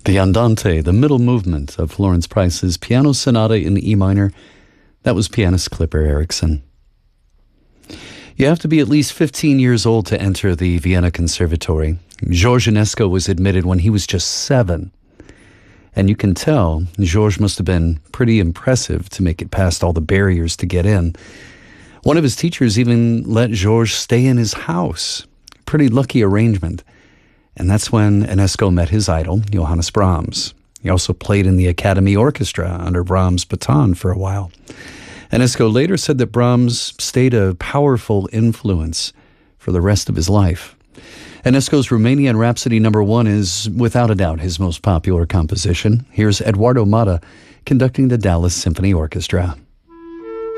The Andante, the middle movement of Florence Price's Piano Sonata in E minor. That was pianist Clipper Erickson. You have to be at least 15 years old to enter the Vienna Conservatory. Georges Enesco was admitted when he was just 7. And you can tell Georges must have been pretty impressive to make it past all the barriers to get in. One of his teachers even let Georges stay in his house. Pretty lucky arrangement. And that's when Enesco met his idol, Johannes Brahms. He also played in the Academy Orchestra under Brahms' baton for a while. Enesco later said that Brahms stayed a powerful influence for the rest of his life. Enesco's Romanian Rhapsody No. 1 is, without a doubt, his most popular composition. Here's Eduardo Mata conducting the Dallas Symphony Orchestra.